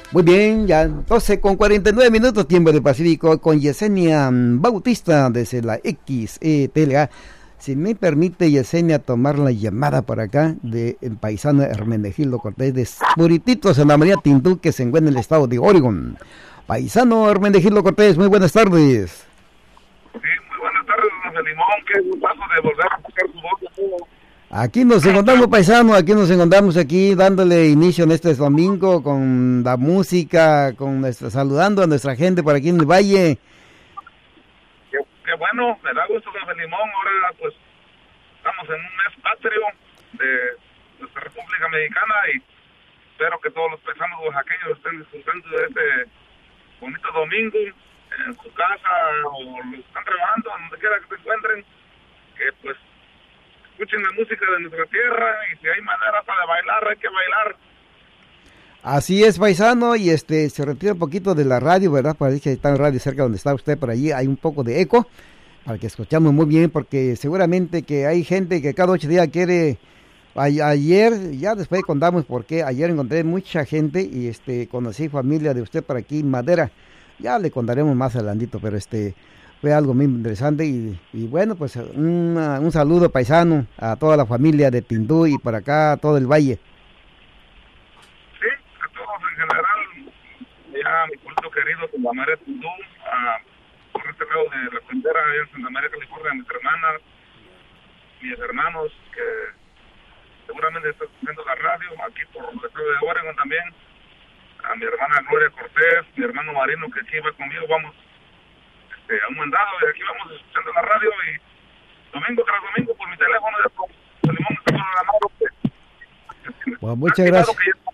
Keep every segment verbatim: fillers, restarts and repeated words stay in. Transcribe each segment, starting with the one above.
Muy bien, ya doce con cuarenta y nueve minutos, tiempo del Pacífico, con Yesenia Bautista desde la X E T L A. Si me permite, Yesenia, tomar la llamada por acá del paisano Hermenegildo Cortés de Puritito Santa María Tindú, que se encuentra en el estado de Oregon. Paisano Hermenegildo Cortés, muy buenas tardes. Sí, muy buenas tardes, don Limón, qué gustazo de volver a escuchar su voz. Aquí nos encontramos, paisano, aquí nos encontramos aquí dándole inicio en este domingo con la música, con nuestra, saludando a nuestra gente por aquí en el valle. Qué, qué bueno, me da gusto, don Limón. Ahora pues estamos en un mes patrio de nuestra República Mexicana y espero que todos los paisanos oaxaqueños estén disfrutando de este bonito domingo en su casa o los están trabajando, donde quiera que se encuentren, que pues escuchen la música de nuestra tierra y si hay manera para bailar, hay que bailar. Así es, paisano, y este se retira un poquito de la radio, ¿verdad? Parece que está en radio cerca donde está usted, por allí hay un poco de eco, para que escuchamos muy bien, porque seguramente que hay gente que cada ocho días quiere. A, ayer, ya después contamos por qué, ayer encontré mucha gente y este conocí familia de usted por aquí en Madera, ya le contaremos más adelantito, pero este... fue algo muy interesante y, y bueno, pues una, un saludo paisano a toda la familia de Tindú y por acá a todo el valle. Sí, a todos en general, ya mi pueblo querido Santa María Tindú, a, por este lado de la frontera allá en Santa María, California, mis hermanas, mis hermanos que seguramente están escuchando la radio, aquí por el estado de Oregon también, a mi hermana Gloria Cortés, mi hermano Marino que aquí va conmigo, vamos a un mandado y aquí vamos escuchando la radio y domingo tras domingo por mi teléfono de Limón está programado que, bueno, muchas gracias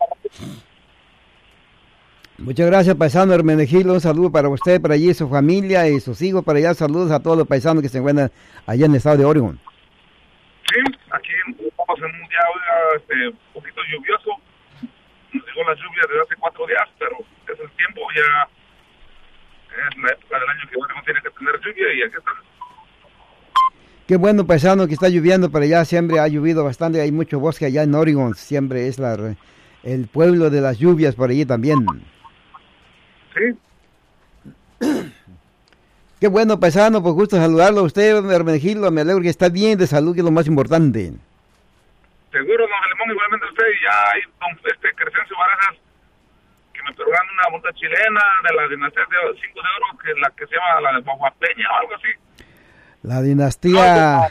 muchas gracias paisano Hermenegildo, un saludo para usted, para allí su familia y sus hijos, para allá saludos a todos los paisanos que se encuentran allá en el estado de Oregon. Sí, aquí estamos en un día este, un poquito lluvioso, nos llegó la lluvia desde hace cuatro días, pero es el tiempo, ya es la época del año que uno tiene que tener lluvia y aquí estamos. Qué bueno, paisano, que está lloviendo para allá, siempre ha llovido bastante, hay mucho bosque allá en Oregon, siempre es la el pueblo de las lluvias por allí también. Sí. Qué bueno, paisano, pues gusto saludarlo a usted, Hermenegildo, me alegro que está bien de salud, que es lo más importante. Seguro, don Limón, igualmente usted, y ya hay don este Crescencio Barajas, me programa una monta chilena de la dinastía de cinco de oro, que es la que se llama la de Baguapeña o algo así. La dinastía.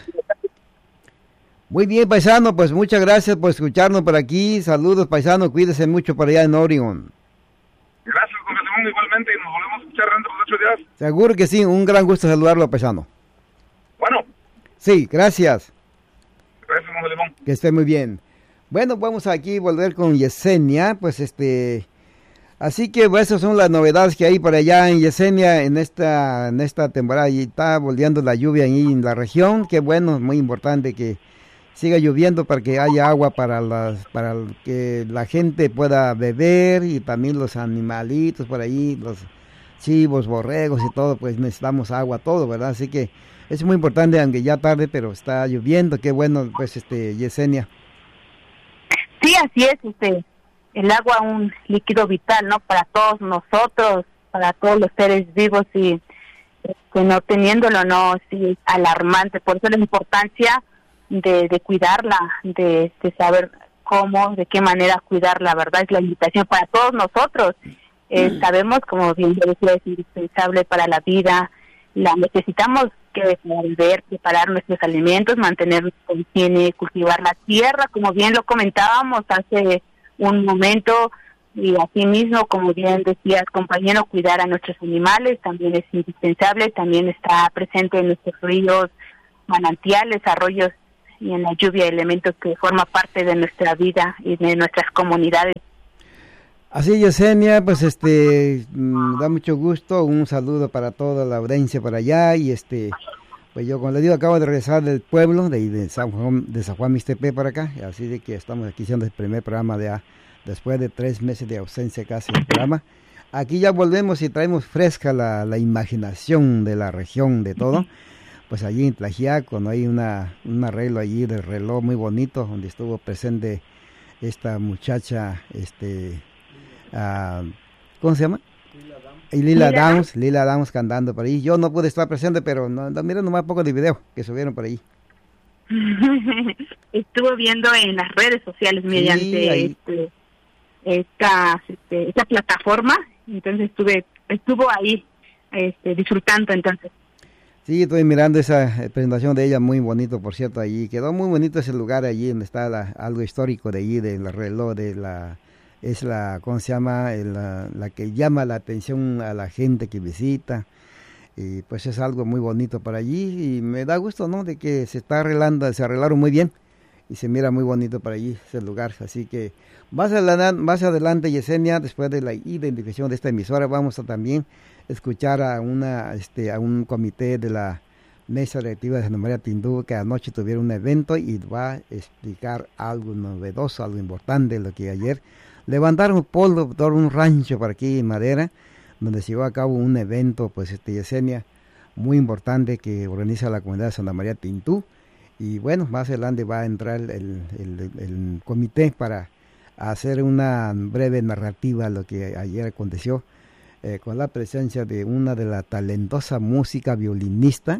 Muy bien, paisano, pues muchas gracias por escucharnos por aquí. Saludos, paisano, cuídese mucho por allá en Oregon. Gracias, don Limón, igualmente, y nos volvemos a escuchar dentro de ocho días. Seguro que sí, un gran gusto saludarlo, paisano. Bueno. Sí, gracias. Gracias, don Limón. Que esté muy bien. Bueno, vamos aquí a volver con Yesenia, pues este... Así que pues, esas son las novedades que hay por allá en Yesenia en esta en esta temporada. Y está volviendo la lluvia ahí en la región. Qué bueno, muy importante que siga lloviendo para que haya agua para las para que la gente pueda beber y también los animalitos por ahí, los chivos, borregos y todo, pues necesitamos agua, todo, ¿verdad? Así que es muy importante, aunque ya tarde, pero está lloviendo. Qué bueno, pues, este Yesenia. Sí, así es, este... el agua un líquido vital, ¿no? Para todos nosotros, para todos los seres vivos y este, no teniéndolo, no, sí, es alarmante. Por eso la importancia de, de cuidarla, de, de saber cómo, de qué manera cuidarla, ¿verdad? Es la invitación para todos nosotros. Eh, mm. Sabemos, como bien decía, es indispensable para la vida, la necesitamos que volver, preparar nuestros alimentos, mantener con higiene, cultivar la tierra, como bien lo comentábamos hace un momento, y así mismo, como bien decías, compañero, cuidar a nuestros animales también es indispensable, también está presente en nuestros ríos, manantiales, arroyos y en la lluvia, elementos que forman parte de nuestra vida y de nuestras comunidades. Así, Yesenia, pues este, me da mucho gusto, un saludo para toda la audiencia por allá, y este, pues yo, como le digo, acabo de regresar del pueblo, de, de San Juan, de San Juan Mixtepec para acá, así de que estamos aquí haciendo el primer programa de después de tres meses de ausencia casi del programa. Aquí ya volvemos y traemos fresca la, la imaginación de la región, de todo. Pues allí en Tlaxiaco, ¿no? Hay una, un arreglo allí del reloj muy bonito, donde estuvo presente esta muchacha, este... Uh, ¿cómo se llama? Y Lila Downs, Lila Downs cantando por ahí. Yo no pude estar presente, pero no, no, mira nomás poco de video que subieron por ahí. Estuvo viendo en las redes sociales mediante sí, este, esta, este, esta plataforma, entonces estuve estuvo ahí este, disfrutando entonces. Sí, estoy mirando esa presentación de ella, muy bonito, por cierto, allí. Quedó muy bonito ese lugar allí donde está la, algo histórico de allí, del reloj, de la... Es la, ¿cómo se llama? La, la que llama la atención a la gente que visita. Y pues es algo muy bonito para allí. Y me da gusto, ¿no? De que se está arreglando, se arreglaron muy bien. Y se mira muy bonito para allí, ese lugar. Así que más adelante, más adelante, Yesenia, después de la identificación de esta emisora, vamos a también escuchar a una este a un comité de la mesa directiva de Santa María Tindú, que anoche tuvieron un evento y va a explicar algo novedoso, algo importante, lo que ayer levantaron polvo por un rancho por aquí en Madera, donde se llevó a cabo un evento, pues este Yesenia, muy importante que organiza la comunidad de Santa María Tindú. Y bueno, más adelante va a entrar el, el, el, el comité para hacer una breve narrativa de lo que ayer aconteció, eh, con la presencia de una de la talentosa música violinista,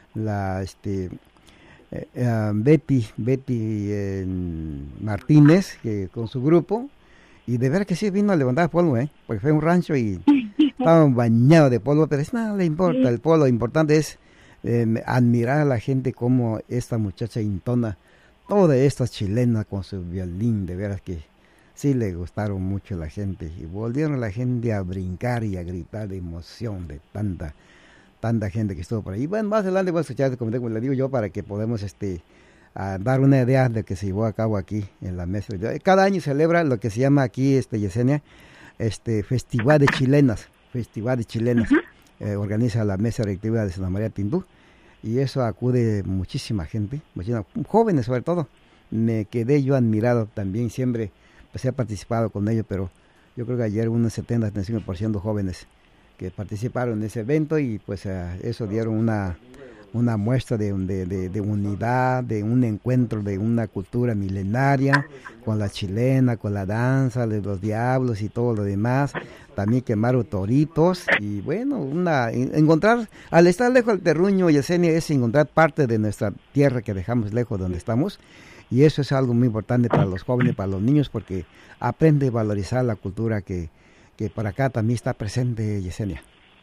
la este eh, uh, Betty Betty eh, Martínez, que con su grupo. Y de verdad que sí vino a levantar polvo, ¿eh? Porque fue un rancho y estaban bañados de polvo, pero eso no le importa el polvo, lo importante es eh, admirar a la gente como esta muchacha intona, todas estas chilenas con su violín, de veras que sí le gustaron mucho a la gente, y volvieron a la gente a brincar y a gritar de emoción de tanta, tanta gente que estuvo por ahí. Bueno, más adelante voy a escuchar este comentario, como le digo yo, para que podamos este... a dar una idea de que se llevó a cabo aquí en la mesa. Cada año celebra lo que se llama aquí, este Yesenia, este Festival de Chilenas, Festival de Chilenas, uh-huh. eh, organiza la mesa directiva de Santa María Tindú, y eso acude muchísima gente, muchísima, jóvenes sobre todo. Me quedé yo admirado también, siempre pues he participado con ellos, pero yo creo que ayer unos setenta a setenta y cinco por ciento jóvenes que participaron en ese evento, y pues uh, eso dieron una una muestra de, de, de, de unidad, de un encuentro de una cultura milenaria, con la chilena, con la danza de los diablos y todo lo demás. También quemaron toritos, y bueno, una encontrar, al estar lejos del terruño, Yesenia, es encontrar parte de nuestra tierra que dejamos lejos donde estamos, y eso es algo muy importante para los jóvenes, para los niños, porque aprende a valorizar la cultura que, que por acá también está presente, Yesenia.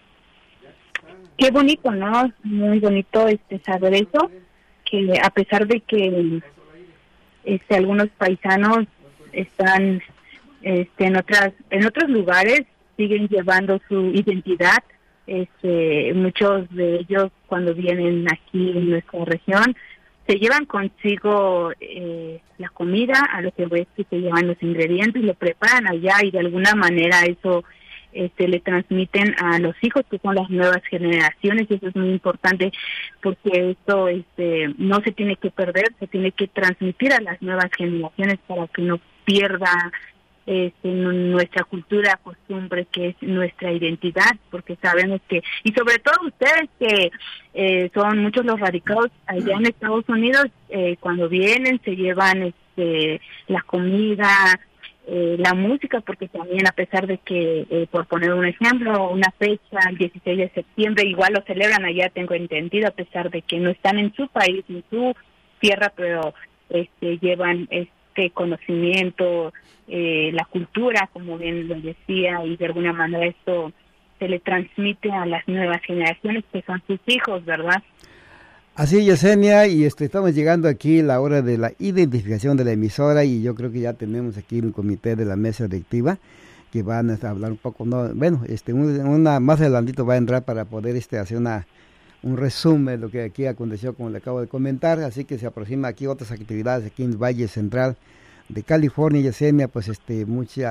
Qué bonito, ¿no? Muy bonito este saber eso, que a pesar de que este algunos paisanos están este en otras en otros lugares, siguen llevando su identidad. Este muchos de ellos, cuando vienen aquí en nuestra región, se llevan consigo eh, la comida, a lo que ves que se llevan los ingredientes, lo preparan allá, y de alguna manera eso Este, le transmiten a los hijos, que son las nuevas generaciones, y eso es muy importante, porque esto este, no se tiene que perder, se tiene que transmitir a las nuevas generaciones para que no pierda este, nuestra cultura, costumbre, que es nuestra identidad, porque sabemos que, y sobre todo ustedes que eh, son muchos los radicados allá en Estados Unidos, eh, cuando vienen se llevan este, la comida, Eh, la música, porque también, a pesar de que, eh, por poner un ejemplo, una fecha, el dieciséis de septiembre, igual lo celebran allá, tengo entendido, a pesar de que no están en su país, en su tierra, pero este llevan este conocimiento, eh, la cultura, como bien lo decía, y de alguna manera esto se le transmite a las nuevas generaciones, que son sus hijos, ¿verdad? Así, Yesenia, y este, estamos llegando aquí a la hora de la identificación de la emisora, y yo creo que ya tenemos aquí un comité de la mesa directiva que van a hablar un poco, no, bueno, este, una más adelantito va a entrar para poder este hacer una un resumen de lo que aquí aconteció, como le acabo de comentar. Así que se aproxima aquí otras actividades aquí en el Valle Central de California, Yesenia, pues este mucha